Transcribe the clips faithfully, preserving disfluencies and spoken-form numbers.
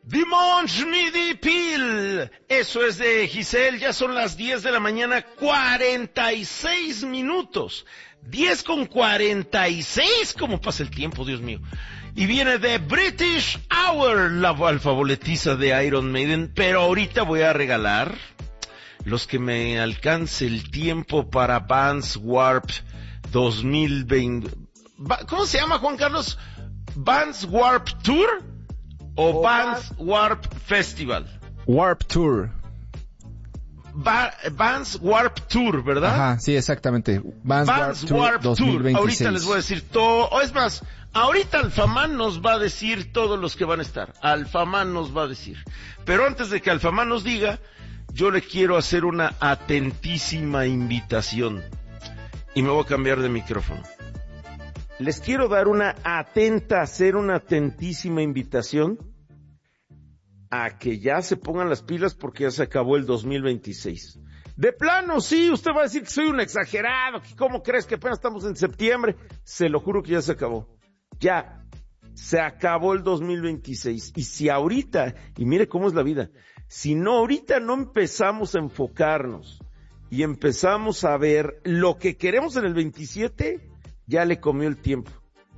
Dimanche midi pile. Eso es de Giselle. Ya son las diez de la mañana, cuarenta y seis minutos. diez con cuarenta y seis. ¿Cómo pasa el tiempo, Dios mío? Y viene de British Hour, la alfaboletiza de Iron Maiden. Pero ahorita voy a regalar los que me alcance el tiempo para Vans Warped dos mil veinte. ¿Cómo se llama, Juan Carlos? ¿Vans Warped Tour o, o Vans Warped Festival? Warped Tour. Va, Vans Warped Tour, ¿verdad? Ajá, sí, exactamente. Vans, Vans Warped, Warped Tour dos mil veintiséis. Ahorita les voy a decir todo. O es más, ahorita Alfaman nos va a decir todos los que van a estar. Alfaman nos va a decir. Pero antes de que Alfaman nos diga, yo le quiero hacer una atentísima invitación. Y me voy a cambiar de micrófono. Les quiero dar una atenta, hacer una atentísima invitación a que ya se pongan las pilas porque ya se acabó el dos mil veintiséis. De plano, sí, usted va a decir que soy un exagerado, que cómo crees que apenas estamos en septiembre. Se lo juro que ya se acabó. Ya, se acabó el dos mil veintiséis. Y si ahorita, y mire cómo es la vida, si no ahorita no empezamos a enfocarnos y empezamos a ver lo que queremos en el veintisiete, ya le comió el tiempo.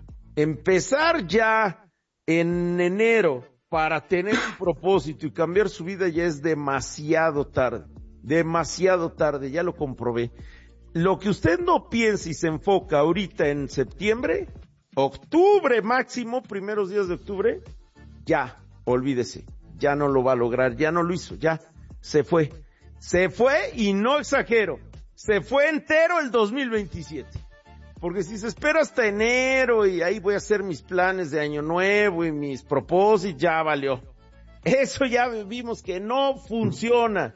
Empezar ya en enero para tener un propósito y cambiar su vida ya es demasiado tarde, demasiado tarde, ya lo comprobé. Lo que usted no piensa y se enfoca ahorita en septiembre, octubre máximo, primeros días de octubre, ya, olvídese, ya no lo va a lograr, ya no lo hizo, ya, se fue. Se fue y no exagero, se fue entero el dos mil veintisiete. Porque si se espera hasta enero y ahí voy a hacer mis planes de año nuevo y mis propósitos, ya valió. Eso ya vimos que no funciona.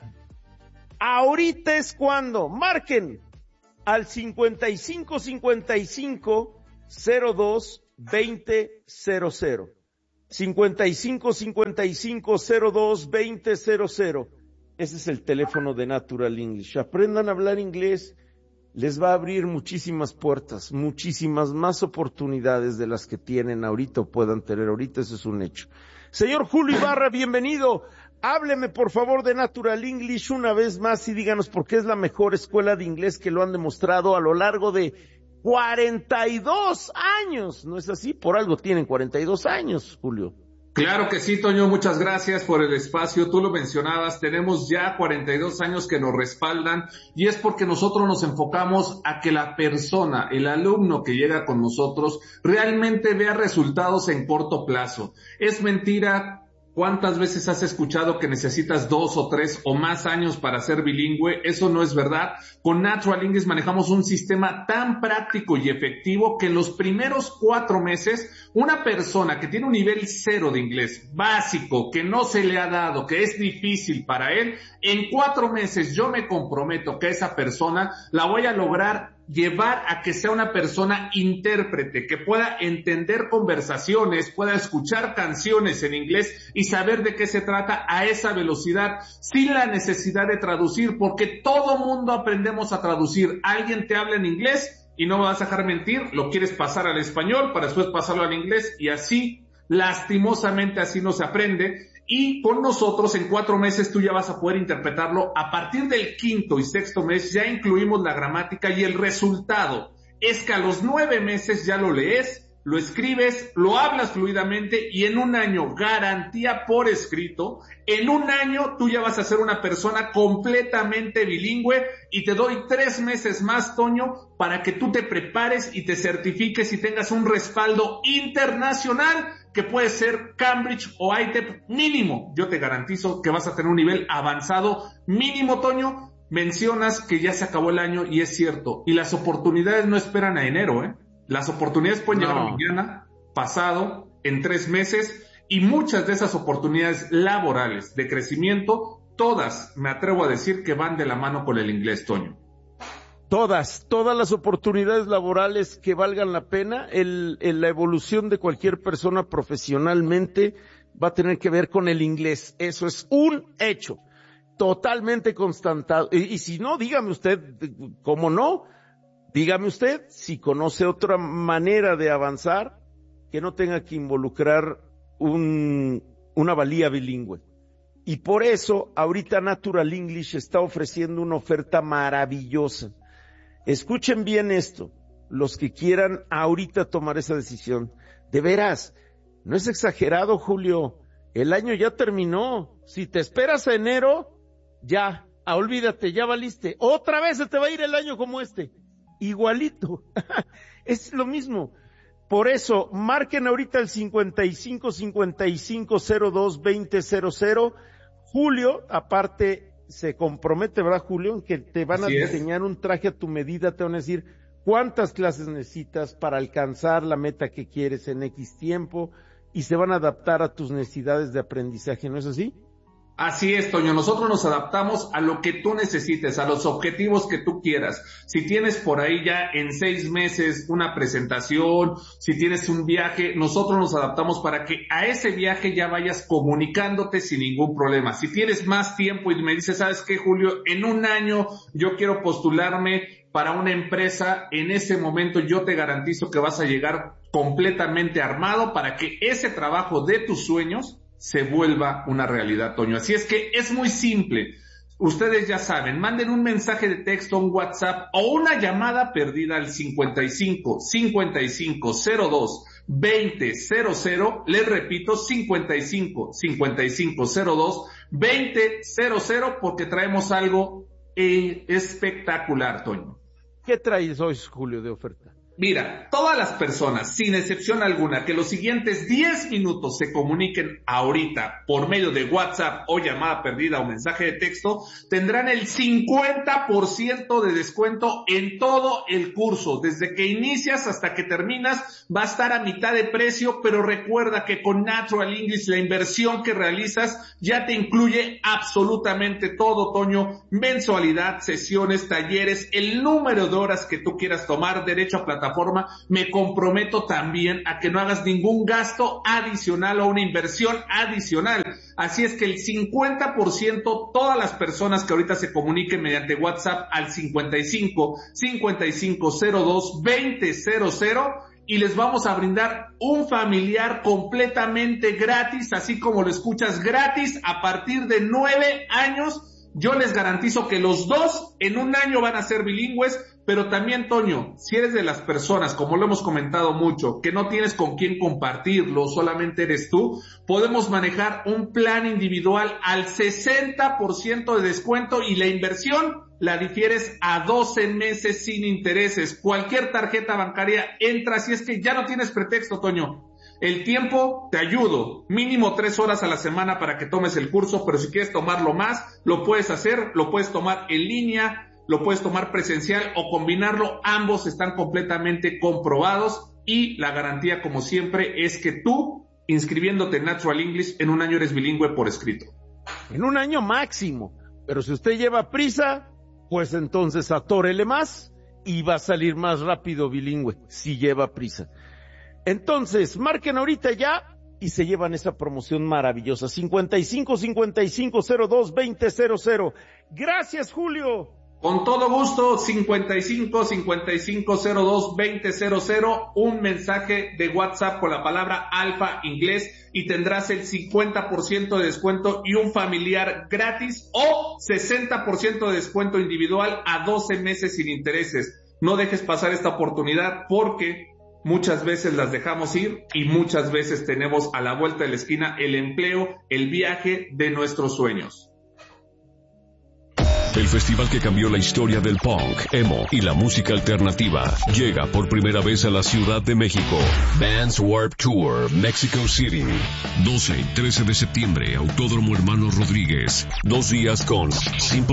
Ahorita es cuando, marquen al cincuenta y cinco cincuenta y cinco cero dos veinte cero cero. cincuenta y cinco cincuenta y cinco cero dos veinte cero cero. Ese es el teléfono de Natural English. Aprendan a hablar inglés. Les va a abrir muchísimas puertas, muchísimas más oportunidades de las que tienen ahorita o puedan tener ahorita, eso es un hecho. Señor Julio Ibarra, bienvenido. Hábleme por favor de Natural English una vez más y díganos por qué es la mejor escuela de inglés que lo han demostrado a lo largo de cuarenta y dos años. ¿No es así? Por algo tienen cuarenta y dos años, Julio. Claro que sí, Toño, muchas gracias por el espacio. Tú lo mencionabas, tenemos ya cuarenta y dos años que nos respaldan y es porque nosotros nos enfocamos a que la persona, el alumno que llega con nosotros, realmente vea resultados en corto plazo. Es mentira. ¿Cuántas veces has escuchado que necesitas dos o tres o más años para ser bilingüe? Eso no es verdad. Con Natural English manejamos un sistema tan práctico y efectivo que en los primeros cuatro meses, una persona que tiene un nivel cero de inglés básico, que no se le ha dado, que es difícil para él, en cuatro meses yo me comprometo que esa persona la voy a lograr llevar a que sea una persona intérprete, que pueda entender conversaciones, pueda escuchar canciones en inglés y saber de qué se trata a esa velocidad, sin la necesidad de traducir, porque todo mundo aprendemos a traducir. Alguien te habla en inglés y no me vas a dejar mentir, lo quieres pasar al español para después pasarlo al inglés y así, lastimosamente así no se aprende. Y con nosotros en cuatro meses tú ya vas a poder interpretarlo. A partir del quinto y sexto mes ya incluimos la gramática y el resultado es que a los nueve meses ya lo lees, lo escribes, lo hablas fluidamente y en un año, garantía por escrito, en un año tú ya vas a ser una persona completamente bilingüe y te doy tres meses más, Toño, para que tú te prepares y te certifiques y tengas un respaldo internacional que puede ser Cambridge o I T E P mínimo. Yo te garantizo que vas a tener un nivel avanzado mínimo, Toño. Mencionas que ya se acabó el año y es cierto. Y las oportunidades no esperan a enero, ¿eh? Las oportunidades pueden no. llegar mañana, pasado, en tres meses. Y muchas de esas oportunidades laborales de crecimiento, todas, me atrevo a decir que van de la mano con el inglés, Toño. Todas, todas las oportunidades laborales que valgan la pena, el, el, la evolución de cualquier persona profesionalmente va a tener que ver con el inglés. Eso es un hecho, totalmente constatado. Y, y si no, dígame usted, ¿cómo no? Dígame usted si conoce otra manera de avanzar que no tenga que involucrar un una valía bilingüe. Y por eso, ahorita Natural English está ofreciendo una oferta maravillosa. Escuchen bien esto, los que quieran ahorita tomar esa decisión. De veras, no es exagerado, Julio. El año ya terminó. Si te esperas a enero, ya, ah, olvídate, ya valiste. Otra vez se te va a ir el año como este. Igualito. Es lo mismo. Por eso, marquen ahorita el cincuenta y cinco cincuenta y cinco cero dos veinte cero cero. Julio, aparte, se compromete, ¿verdad, Julio? En que te van Así a es. diseñar un traje a tu medida, te van a decir cuántas clases necesitas para alcanzar la meta que quieres en X tiempo y se van a adaptar a tus necesidades de aprendizaje, ¿no es así? Así es, Toño, nosotros nos adaptamos a lo que tú necesites, a los objetivos que tú quieras. Si tienes por ahí ya en seis meses una presentación, si tienes un viaje, nosotros nos adaptamos para que a ese viaje ya vayas comunicándote sin ningún problema. Si tienes más tiempo y me dices, ¿sabes qué, Julio? En un año yo quiero postularme para una empresa, en ese momento yo te garantizo que vas a llegar completamente armado para que ese trabajo de tus sueños se vuelva una realidad, Toño. Así es que es muy simple. Ustedes ya saben, manden un mensaje de texto, un WhatsApp o una llamada perdida al cincuenta y cinco cincuenta y cinco cero dos veinte cero cero. Les repito, cincuenta y cinco cincuenta y cinco cero dos veinte cero cero, porque traemos algo eh, espectacular, Toño. ¿Qué traes hoy, Julio, de oferta? Mira, todas las personas, sin excepción alguna, que los siguientes diez minutos se comuniquen ahorita por medio de WhatsApp o llamada perdida o mensaje de texto, tendrán el cincuenta por ciento de descuento en todo el curso. Desde que inicias hasta que terminas va a estar a mitad de precio, pero recuerda que con Natural English la inversión que realizas ya te incluye absolutamente todo, Toño: mensualidad, sesiones, talleres, el número de horas que tú quieras tomar, derecho a plataforma. Me comprometo también a que no hagas ningún gasto adicional o una inversión adicional. Así es que el cincuenta por ciento, todas las personas que ahorita se comuniquen mediante WhatsApp al cincuenta y cinco cincuenta y cinco cero dos veinte cero cero, y les vamos a brindar un familiar completamente gratis, así como lo escuchas, gratis a partir de nueve años. Yo les garantizo que los dos en un año van a ser bilingües, pero también, Toño, si eres de las personas, como lo hemos comentado mucho, que no tienes con quién compartirlo, solamente eres tú, podemos manejar un plan individual al sesenta por ciento de descuento y la inversión la difieres a doce meses sin intereses. Cualquier tarjeta bancaria entra, así es que ya no tienes pretexto, Toño. El tiempo, te ayudo, mínimo tres horas a la semana para que tomes el curso, pero si quieres tomarlo más, lo puedes hacer, lo puedes tomar en línea, lo puedes tomar presencial o combinarlo. Ambos están completamente comprobados y la garantía, como siempre, es que tú, inscribiéndote en Natural English, en un año eres bilingüe por escrito. En un año máximo, pero si usted lleva prisa, pues entonces atórele más y va a salir más rápido bilingüe, si lleva prisa. Entonces, marquen ahorita ya y se llevan esa promoción maravillosa. cincuenta y cinco cincuenta y cinco cero dos veinte cero cero. Gracias, Julio. Con todo gusto, cincuenta y cinco cincuenta y cinco cero dos veinte cero cero, un mensaje de WhatsApp con la palabra Alfa Inglés y tendrás el cincuenta por ciento de descuento y un familiar gratis o sesenta por ciento de descuento individual a doce meses sin intereses. No dejes pasar esta oportunidad porque muchas veces las dejamos ir y muchas veces tenemos a la vuelta de la esquina el empleo, el viaje de nuestros sueños. El festival que cambió la historia del punk, emo y la música alternativa llega por primera vez a la Ciudad de México. Vans Warped Tour, Mexico City. doce y trece de septiembre, Autódromo Hermanos Rodríguez. Dos días con Simple